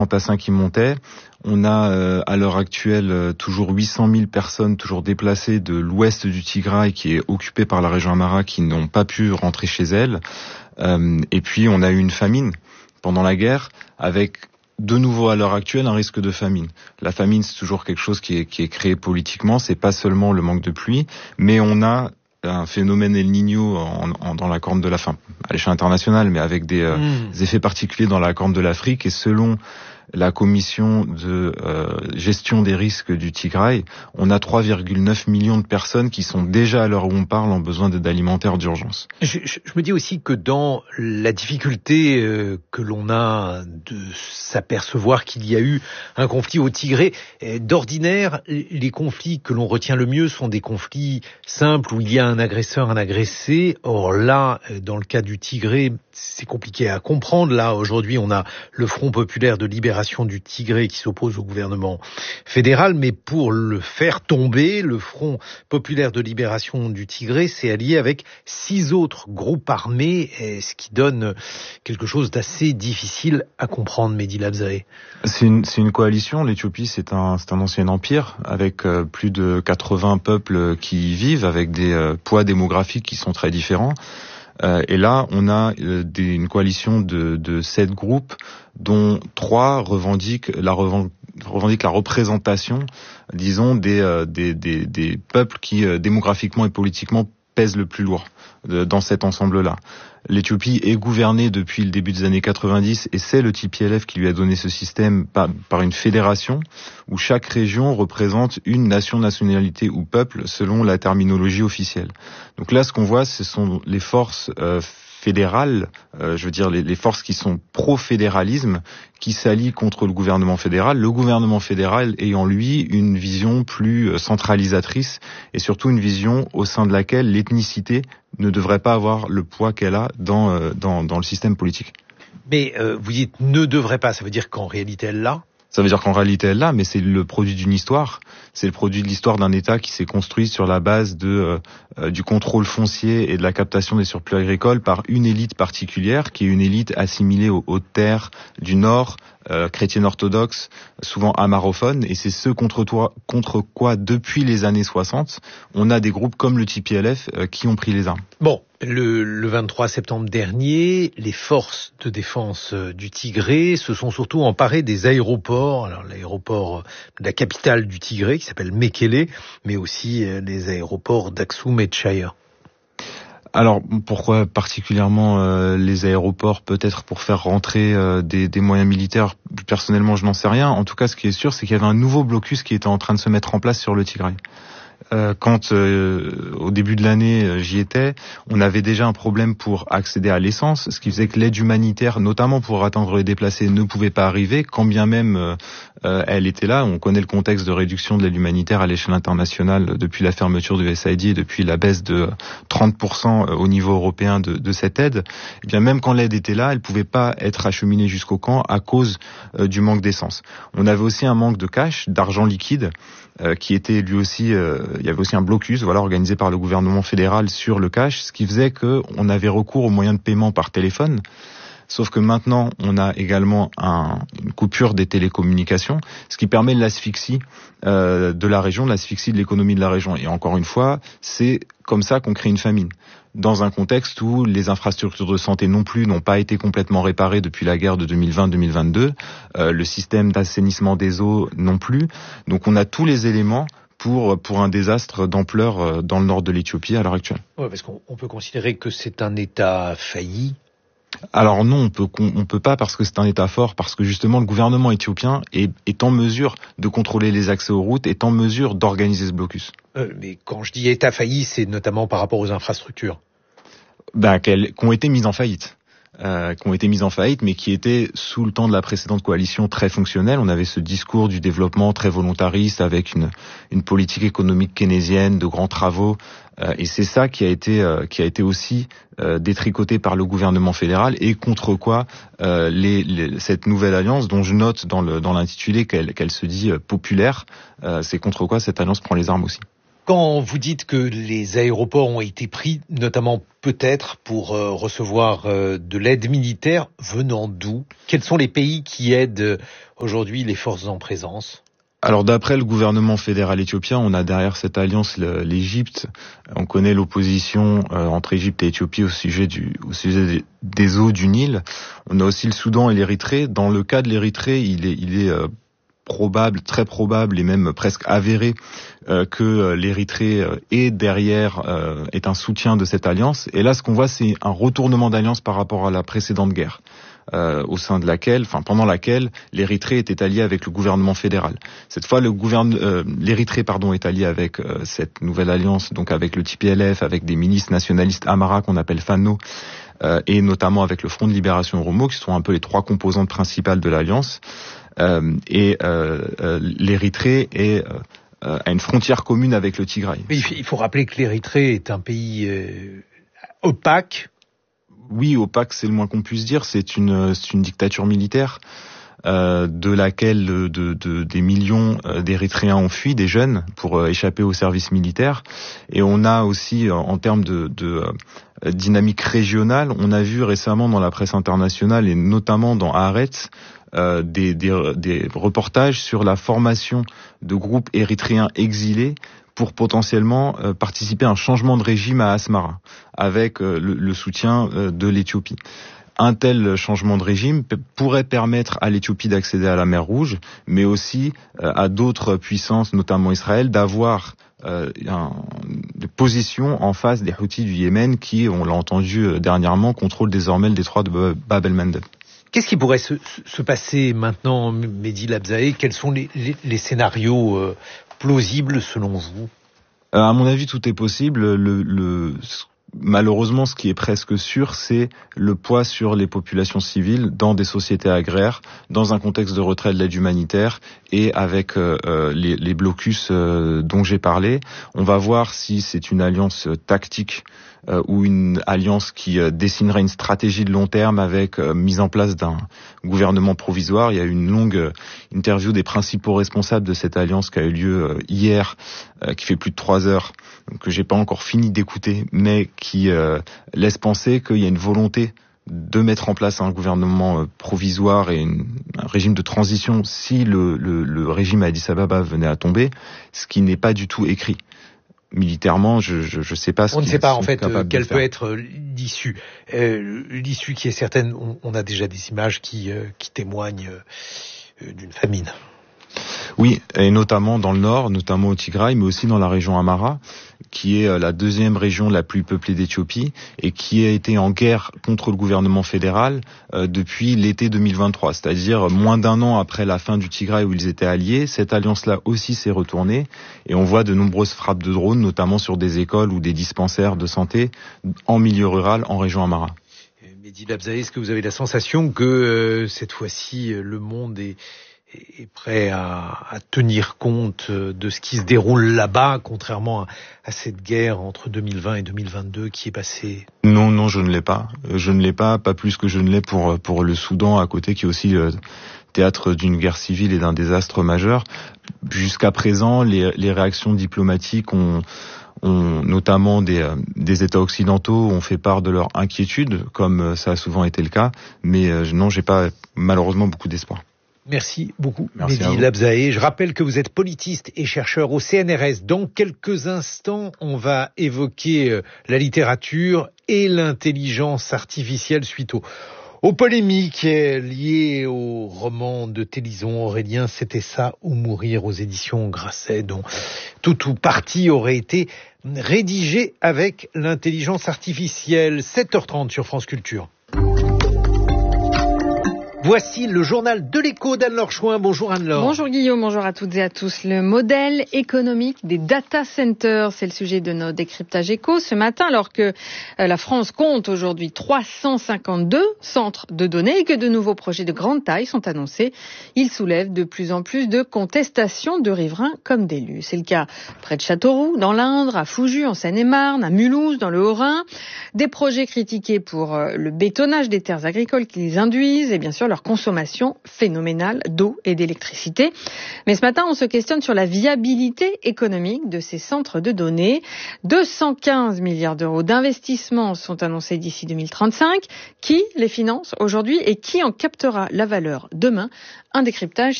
fantassins qui montaient. On a à l'heure actuelle toujours 800 000 personnes toujours déplacées de l'ouest du Tigray qui est occupé par la région Amhara qui n'ont pas pu rentrer chez elles. Et puis on a eu une famine pendant la guerre avec de nouveau à l'heure actuelle un risque de famine. La famine c'est toujours quelque chose qui est créé politiquement, c'est pas seulement le manque de pluie, mais on a un phénomène El Niño dans la corne de la faim, à l'échelle internationale, mais avec des effets particuliers dans la corne de l'Afrique. Et selon la commission de gestion des risques du Tigray, on a 3,9 millions de personnes qui sont déjà, à l'heure où on parle, en besoin d'aide alimentaire d'urgence. Je me dis aussi que dans la difficulté que l'on a de s'apercevoir qu'il y a eu un conflit au Tigray, d'ordinaire, les conflits que l'on retient le mieux sont des conflits simples où il y a un agresseur, un agressé. Or là, dans le cas du Tigray, c'est compliqué à comprendre. Là, aujourd'hui, on a le Front populaire de libération du Tigray qui s'oppose au gouvernement fédéral, mais pour le faire tomber, le Front populaire de libération du Tigray s'est allié avec 6 autres groupes armés, ce qui donne quelque chose d'assez difficile à comprendre, Mehdi Labzaé. C'est une coalition. L'Éthiopie, c'est un ancien empire avec plus de 80 peuples qui y vivent, avec des poids démographiques qui sont très différents. Et là, on a une coalition de 7 groupes, dont 3 revendiquent la représentation, disons, des peuples qui démographiquement et politiquement pèsent le plus lourd dans cet ensemble-là. L'Éthiopie est gouvernée depuis le début des années 90 et c'est le TPLF qui lui a donné ce système par une fédération où chaque région représente une nationalité ou peuple selon la terminologie officielle. Donc là, ce qu'on voit, ce sont les forces fédérales, les forces qui sont pro-fédéralisme, qui s'allient contre le gouvernement fédéral. Le gouvernement fédéral ayant, lui, une vision plus centralisatrice et surtout une vision au sein de laquelle l'ethnicité ne devrait pas avoir le poids qu'elle a dans le système politique. Mais vous dites « ne devrait pas », ça veut dire qu'en réalité elle l'a ? Ça veut dire qu'en réalité elle l'a, mais c'est le produit d'une histoire. C'est le produit de l'histoire d'un État qui s'est construit sur la base du contrôle foncier et de la captation des surplus agricoles par une élite particulière, qui est une élite assimilée aux hautes terres du Nord, chrétienne orthodoxe, souvent amarophone, et c'est ce contre quoi, depuis les années 60, on a des groupes comme le TPLF qui ont pris les armes. Bon, le 23 septembre dernier, les forces de défense du Tigray se sont surtout emparées des aéroports. Alors l'aéroport de la capitale du Tigray qui s'appelle Mekele, mais aussi les aéroports d'Aksum et de Shire. Alors pourquoi particulièrement les aéroports? Peut-être pour faire rentrer des moyens militaires. Personnellement, je n'en sais rien. En tout cas, ce qui est sûr, c'est qu'il y avait un nouveau blocus qui était en train de se mettre en place sur le Tigray. Quand au début de l'année j'y étais, on avait déjà un problème pour accéder à l'essence, ce qui faisait que l'aide humanitaire, notamment pour atteindre les déplacés, ne pouvait pas arriver, quand bien même elle était là. On connaît le contexte de réduction de l'aide humanitaire à l'échelle internationale depuis la fermeture du USAID et depuis la baisse de 30% au niveau européen de cette aide. Et bien même quand l'aide était là, elle pouvait pas être acheminée jusqu'au camp à cause du manque d'essence. On avait aussi un manque de cash, d'argent liquide, qui était lui aussi, il y avait aussi un blocus, organisé par le gouvernement fédéral sur le cash, ce qui faisait que on avait recours aux moyens de paiement par téléphone. Sauf que maintenant, on a également une coupure des télécommunications, ce qui permet l'asphyxie de la région, l'asphyxie de l'économie de la région. Et encore une fois, c'est comme ça qu'on crée une famine. Dans un contexte où les infrastructures de santé non plus n'ont pas été complètement réparées depuis la guerre de 2020-2022, le système d'assainissement des eaux non plus. Donc on a tous les éléments pour un désastre d'ampleur dans le nord de l'Éthiopie à l'heure actuelle. Ouais, parce qu'on peut considérer que c'est un État failli. Alors non, on peut pas, parce que c'est un État fort, parce que justement le gouvernement éthiopien est en mesure de contrôler les accès aux routes, est en mesure d'organiser ce blocus. Mais quand je dis État failli, c'est notamment par rapport aux infrastructures. Qui ont été mises en faillite. Mais qui étaient sous le temps de la précédente coalition très fonctionnelles. On avait ce discours du développement très volontariste avec une politique économique keynésienne, de grands travaux, et c'est ça qui a été aussi détricoté par le gouvernement fédéral, et contre quoi cette nouvelle alliance, dont je note dans l'intitulé qu'elle se dit populaire, c'est contre quoi cette alliance prend les armes aussi. Quand vous dites que les aéroports ont été pris, notamment peut-être pour recevoir de l'aide militaire, venant d'où? Quels sont les pays qui aident aujourd'hui les forces en présence? Alors d'après le gouvernement fédéral éthiopien, on a derrière cette alliance l'Égypte. On connaît l'opposition entre Égypte et Éthiopie au sujet des eaux du Nil. On a aussi le Soudan et l'Érythrée. Dans le cas de l'Érythrée, il est probable, très probable et même presque avéré que l'Érythrée est un soutien de cette alliance. Et là, ce qu'on voit, c'est un retournement d'alliance par rapport à la précédente guerre. Pendant laquelle l'Érythrée était alliée avec le gouvernement fédéral. Cette fois, l'Érythrée, est alliée avec cette nouvelle alliance, donc avec le TPLF, avec des milices nationalistes Amhara qu'on appelle Fano, et notamment avec le Front de Libération Oromo, qui sont un peu les trois composantes principales de l'alliance. L'Érythrée a une frontière commune avec le Tigray. Il faut rappeler que l'Érythrée est un pays opaque. Oui, opaque, c'est le moins qu'on puisse dire. C'est une dictature militaire de laquelle des millions d'Érythréens ont fui, des jeunes, pour échapper au service militaire. Et on a aussi, en termes de dynamique régionale, on a vu récemment dans la presse internationale et notamment dans Haaretz des reportages sur la formation de groupes érythréens exilés pour potentiellement participer à un changement de régime à Asmara, avec le soutien de l'Éthiopie. Un tel changement de régime pourrait permettre à l'Éthiopie d'accéder à la mer Rouge, mais aussi à d'autres puissances, notamment Israël, d'avoir des positions en face des Houthis du Yémen qui, on l'a entendu dernièrement, contrôlent désormais le détroit de Bab el-Mandeb. Qu'est-ce qui pourrait se passer maintenant, Mehdi Labzaé? Quels sont les scénarios plausibles selon vous? À mon avis, tout est possible. Malheureusement, ce qui est presque sûr, c'est le poids sur les populations civiles dans des sociétés agraires, dans un contexte de retrait de l'aide humanitaire et avec les blocus dont j'ai parlé. On va voir si c'est une alliance tactique ou une alliance qui dessinerait une stratégie de long terme avec mise en place d'un gouvernement provisoire. Il y a eu une longue interview des principaux responsables de cette alliance qui a eu lieu hier, qui fait plus de 3 heures, que j'ai pas encore fini d'écouter, mais qui laisse penser qu'il y a une volonté de mettre en place un gouvernement provisoire et un régime de transition si le régime à Addis Ababa venait à tomber, ce qui n'est pas du tout écrit. Militairement, je sais pas. On ne sait pas en fait quelle peut être l'issue. L'issue qui est certaine. On a déjà des images qui témoignent d'une famine. Oui, et notamment dans le nord, notamment au Tigray, mais aussi dans la région Amhara, qui est la deuxième région la plus peuplée d'Éthiopie et qui a été en guerre contre le gouvernement fédéral depuis l'été 2023, c'est-à-dire moins d'un an après la fin du Tigray où ils étaient alliés. Cette alliance-là aussi s'est retournée et on voit de nombreuses frappes de drones, notamment sur des écoles ou des dispensaires de santé en milieu rural en région Amhara. Mehdi Labzaé, est-ce que vous avez la sensation que cette fois-ci le monde est prêt à tenir compte de ce qui se déroule là-bas, contrairement à cette guerre entre 2020 et 2022 qui est passée? Non, je ne l'ai pas. Je ne l'ai pas plus que je ne l'ai pour le Soudan à côté, qui est aussi théâtre d'une guerre civile et d'un désastre majeur. Jusqu'à présent, les réactions diplomatiques ont notamment des États occidentaux ont fait part de leur inquiétude, comme ça a souvent été le cas. Mais non, j'ai pas malheureusement beaucoup d'espoir. Merci beaucoup, Mehdi Labzaé. Je rappelle que vous êtes politiste et chercheur au CNRS. Dans quelques instants, on va évoquer la littérature et l'intelligence artificielle suite aux polémiques liées au roman de Télisson Aurélien, C'était ça ou mourir aux éditions Grasset, dont tout ou partie aurait été rédigé avec l'intelligence artificielle. 7h30 sur France Culture. Voici le journal de l'Écho d'Anne-Laure Chouin. Bonjour Anne-Laure. Bonjour Guillaume, bonjour à toutes et à tous. Le modèle économique des data centers, c'est le sujet de nos décryptages éco ce matin, alors que la France compte aujourd'hui 352 centres de données et que de nouveaux projets de grande taille sont annoncés. Ils soulèvent de plus en plus de contestations de riverains comme d'élus. C'est le cas près de Châteauroux, dans l'Indre, à Foujus, en Seine-et-Marne, à Mulhouse, dans le Haut-Rhin. Des projets critiqués pour le bétonnage des terres agricoles qu'ils induisent et bien sûr leur consommation phénoménale d'eau et d'électricité. Mais ce matin, on se questionne sur la viabilité économique de ces centres de données. 215 milliards d'euros d'investissement sont annoncés d'ici 2035. Qui les finance aujourd'hui et qui en captera la valeur demain? Un décryptage